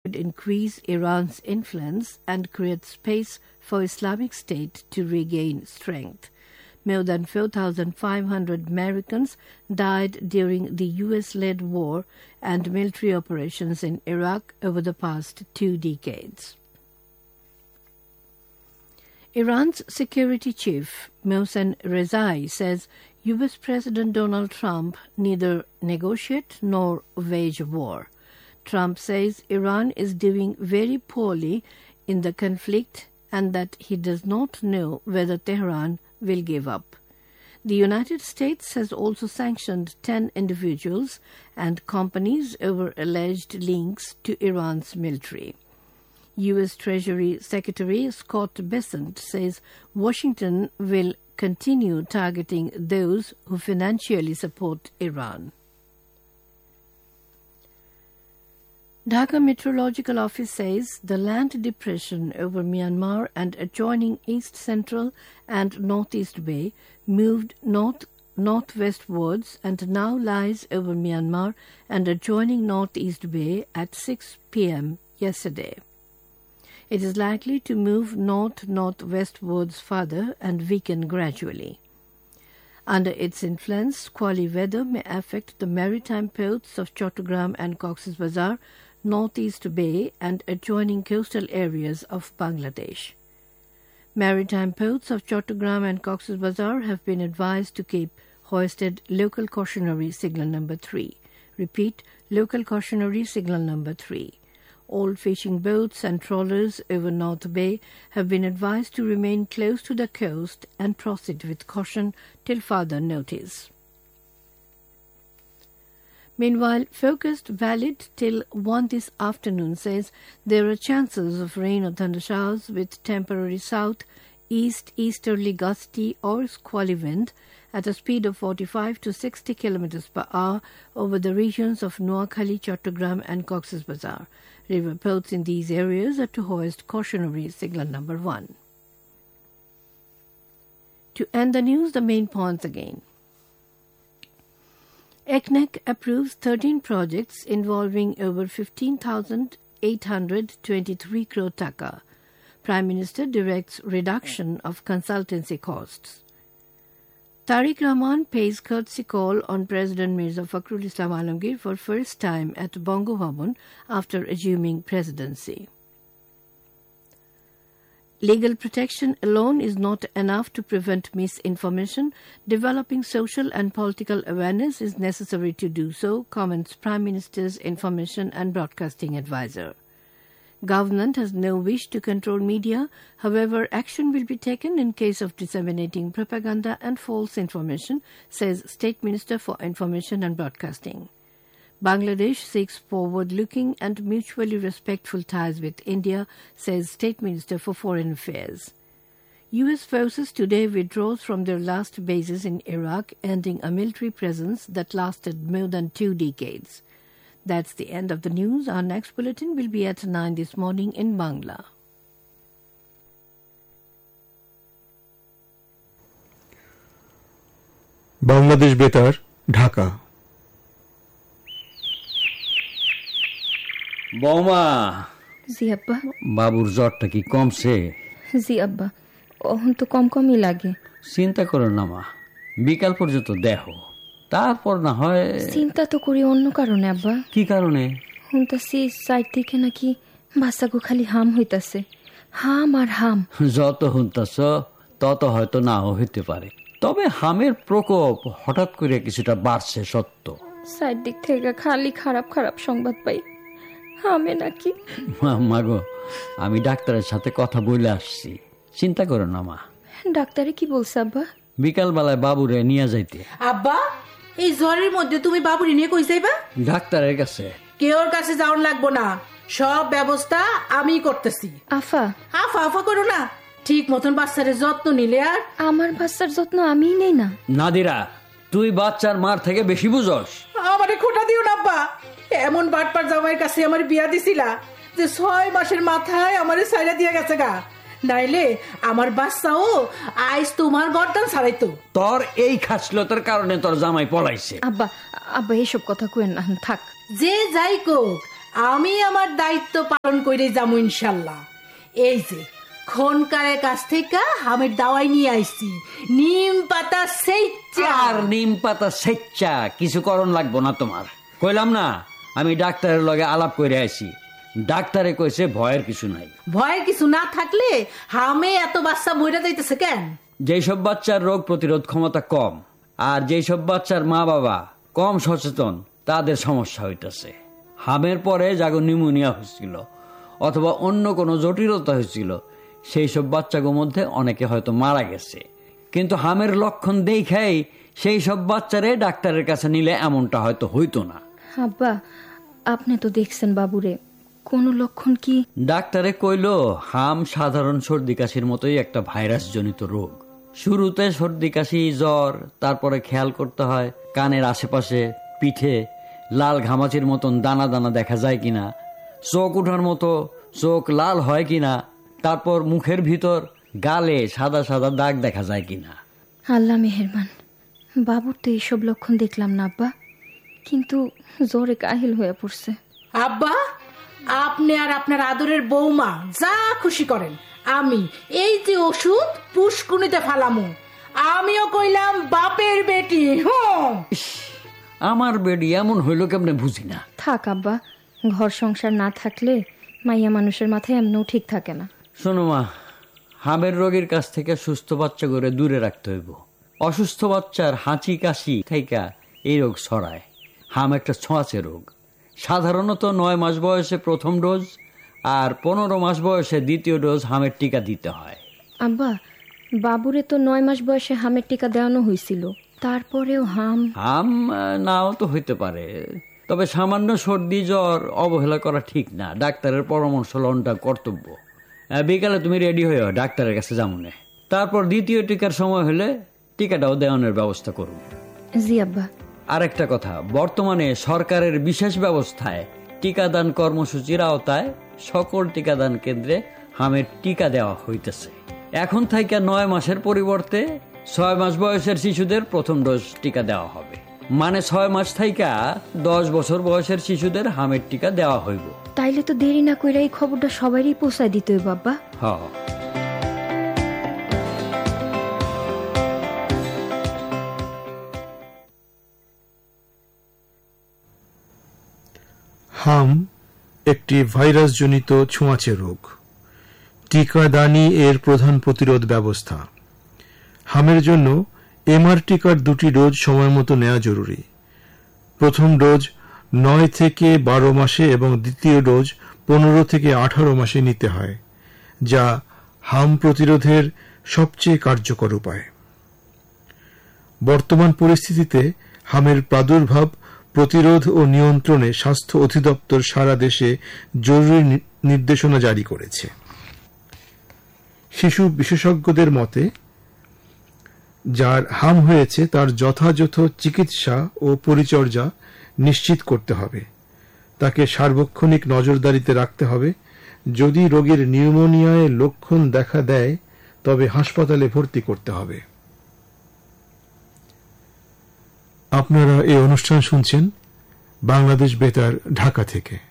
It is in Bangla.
increase Iran's influence and create space for Islamic State to regain strength. More than 4,500 Americans died during the U.S.-led war and military operations in Iraq over the past 2 decades. Iran's security chief, Mohsen Rezai, says U.S. President Donald Trump neither negotiate nor wage war. Trump says Iran is doing very poorly in the conflict and that he does not know whether Tehran will give up. The United States has also sanctioned 10 individuals and companies over alleged links to Iran's military. U.S. Treasury Secretary Scott Bessent says Washington will continue targeting those who financially support Iran. Dhaka Meteorological Office says the land depression over Myanmar and adjoining East Central and Northeast Bay moved northwestwards and now lies over Myanmar and adjoining Northeast Bay at 6 p.m. yesterday. It is likely to move northwestwards further and weaken gradually. Under its influence, squally weather may affect the maritime ports of Chattogram and Cox's Bazar, Northeast Bay and adjoining coastal areas of Bangladesh. Maritime ports of Chattogram and Cox's Bazar have been advised to keep hoisted local cautionary signal number 3. Repeat, local cautionary signal number 3. All fishing boats and trawlers over North Bay have been advised to remain close to the coast and proceed with caution till further notice. Meanwhile, Focused Valid till 1 this afternoon says there are chances of rain or thunder showers with temporary south-easterly gusty or squally wind at a speed of 45 to 60 km per hour over the regions of Noakhali, Chattogram and Cox's Bazar. River ports in these areas are to hoist cautionary signal number 1. To end the news, the main points again. ECNEC approves 13 projects involving over 15,823 crore taka. Prime Minister directs reduction of consultancy costs. Tariq Rahman pays courtesy call on President Mirza Fakhrul Islam Alamgir for first time at Bongo Bhavan after assuming presidency. Legal protection alone is not enough to prevent misinformation. Developing social and political awareness is necessary to do so, comments Prime Minister's Information and Broadcasting Advisor. Government has no wish to control media. However, action will be taken in case of disseminating propaganda and false information, says State Minister for Information and Broadcasting. Bangladesh seeks forward-looking and mutually respectful ties with India, says State Minister for Foreign Affairs. U.S. forces today withdraws from their last bases in Iraq, ending a military presence that lasted more than 2 decades. That's the end of the news. Our next bulletin will be at 9 this morning in Bangla. Bangladesh Betar, Dhaka. বৌমা জি আব্বা বাবুর জ্বরটা কি কমছে? জি আব্বা এখন তো কমই লাগে। চিন্তা করো না মা, বিকাল পর্যন্ত দেখো, তারপর না হয়। চিন্তা তো করি অন্য কারণে আব্বা। কি কারণে? শুনতাছি সাইড থেকে নাকি বাচ্চাগো খালি হাম হইতাছে, হাম আর হাম। যত শুনতাছ তত হয়তো নাও হইতে পারে, তবে হামের প্রকোপ হঠাৎ করে কিছুটা বাড়ছে সত্য। সাইড দিক থেকে খালি খারাপ খারাপ সংবাদ পাই, হামে নাকি। মা গো, আমি ডাক্তারের সাথে কথা বলে আসছি, চিন্তা করো না মা। ডাক্তারে কি বলছে আব্বা? বিকাল বেলায় বাবুরে নিয়ে যাইতে। আব্বা, এই জ্বরের মধ্যে তুমি বাবুরে নিয়ে কই যাইবা? ডাক্তারের কাছে। কেউর কাছে যাওয়ার লাগবো না, সব ব্যবস্থা আমি করতেছি। আফা আফা আফা করো না, ঠিক মতন বাচ্চার যত্ন নিলে। আর আমার বাচ্চার যত্ন আমিই নেই না। নাদিরা, তুই বাচ্চার মার থেকে বেশি বুঝস। আমারে খোটা দিও না আব্বা, এমন বাটপার জামাইয়ের কাছে আমার বিয়া দিছিলা যে 6 মাসের মাথায় আমারে ছাইড়া দিয়ে গেছে গা। নাইলে আমার বাচ্চাও আইস তোমার গর্দান ছাড়াইতো। তোর এই খাসলতার কারণে তোর জামাই পলাইছে। আব্বা আব্বা এসব কথা কইেন না, থাক। যে যাই কোক, আমি আমার দায়িত্ব পালন করে যাবো ইনশাল্লাহ। এই যে খনকারের কাছ থেকে হামের দাওয়াই নিয়ে আইছি, নিম পাতা সেচ্চা। আর নিম পাতা সেচ্চা কিছু করণ লাগবো না তোমার। কইলাম না আমি ডাক্তারের লগে আলাপ করে আইছি, ডাক্তারে কইছে ভয়ের কিছু নাই। ভয়ের কিছু না থাকলে হামে এত বাচ্চা মইরা যাইতেছে কেন? যেসব বাচ্চার রোগ প্রতিরোধ ক্ষমতা কম আর যেসব বাচ্চার মা বাবা কম সচেতন তাদের সমস্যা হইতেছে। হামের পরে যাগো নিউমোনিয়া হয়েছিল অথবা অন্য কোনো জটিলতা হয়েছিল, সেই সব বাচ্চাগুলোর মধ্যে অনেকে হয়তো মারা গেছে। কিন্তু হামের লক্ষণ দেখাই সেই সব বাচ্চারে ডাক্তারের কাছে নিলে এমনটা হয়তো হইতো না। আব্বা, আপনি তো দেখছেন বাবুরে, কোনো লক্ষণ কি? ডাক্তারে কইল হাম সাধারণ সর্দি কাশির মতোই একটা ভাইরাস জনিত রোগ। শুরুতে সর্দি কাশি জ্বর, তারপরে খেয়াল করতে হয় কানের আশেপাশে পিঠে লাল ঘামাচির মতন দানা দানা দেখা যায় কিনা, চোখ উঠার মতো চোখ লাল হয় কিনা, তারপর মুখের ভিতর গালে সাদা সাদা দাগ দেখা যায় কিনা। আল্লাহ মেহেরবান, বাবুর তো এইসব লক্ষণ দেখলাম না আব্বা, কিন্তু জ্বরে কাহিল হয়ে পড়ছে। আব্বা, আপনি আর আপনার আদরের বৌমা যা খুশি করেন, আমি এই যে ওষুধ পুষ্কুনিতে ফালামু। আমিও কইলাম বাপের বেটি। আমার বেডি এমন হইল কেমনে বুঝি না। থাক আব্বা, ঘর সংসার না থাকলে মাইয়া মানুষের মাথায় এমনও ঠিক থাকে না। শোনো মা, হামের রোগীর কাছ থেকে সুস্থ বাচ্চা করে দূরে রাখতে হইব। অসুস্থ বাচ্চার হাঁচি কাশি থেকে এই রোগ ছড়ায়। হাম একটা ছোঁয়াচে রোগ। সাধারণত 9 মাস বয়সে প্রথম ডোজ আর 15 মাস বয়সে দ্বিতীয় ডোজ হামের টিকা দিতে হয়। আব্বা, বাবুরে তো 9 মাস বয়সে হামের টিকা দেওয়ানো হয়েছিল, তারপরেও হাম নাও তো হইতে পারে। তবে সামান্য সর্দি জ্বর অবহেলা করা ঠিক না, ডাক্তারের পরামর্শ লওয়াটা কর্তব্য। বিকালে তুমি রেডি হয়ে ডাক্তারের কাছে যাবো না, তারপর দ্বিতীয় টিকার সময় হলে টিকাটাও দেওয়ানোর ব্যবস্থা করুন। জি আব্বা। আরেকটা কথা, বর্তমানে সরকারের বিশেষ ব্যবস্থায় টিকাদান কর্মসূচির আওতায় সকল টিকাদান কেন্দ্রে হামের টিকা দেওয়া হইতেছে। এখন থেকে 9 মাসের পরিবর্তে 6 মাস বয়সের শিশুদের প্রথম ডোজ টিকা দেওয়া হবে। মানে 6 মাস থেকে 10 বছর বয়সের শিশুদের হামের টিকা দেওয়া হইব। তাইলে তো দেরি না কইরা এই খবরটা সবারই পৌঁছায় দিতে হইব বাবা। হ্যাঁ, হাম একটি ভাইরাসজনিত ছোঁয়াচে রোগ। টিকাদানই এর প্রধান প্রতিরোধ ব্যবস্থা। হামের জন্য এমআর টিকার 2টি ডোজ সময় মতো নেওয়া জরুরি। প্রথম ডোজ 9 থেকে 12 মাসে এবং দ্বিতীয় ডোজ 15 থেকে 18 মাসে নিতে হয়, যা হাম প্রতিরোধের সবচেয়ে কার্যকর উপায়। বর্তমান পরিস্থিতিতে হামের প্রাদুর্ভাব প্রতিরোধ ও নিয়ন্ত্রণে স্বাস্থ্য অধিদপ্তর সারা দেশে জরুরি নির্দেশনা জারি করেছে। শিশু বিশেষজ্ঞদের মতে, যার হাম হয়েছে তার যথাযথ চিকিৎসা ও পরিচর্যা নিশ্চিত করতে হবে। তাকে সার্বক্ষণিক নজরদারিতে রাখতে হবে। যদি রোগীর নিউমোনিয়ায় লক্ষণ দেখা দেয় তবে হাসপাতালে ভর্তি করতে হবে। আপনারা এই অনুষ্ঠান শুনছেন বাংলাদেশ বেতার, ঢাকা থেকে।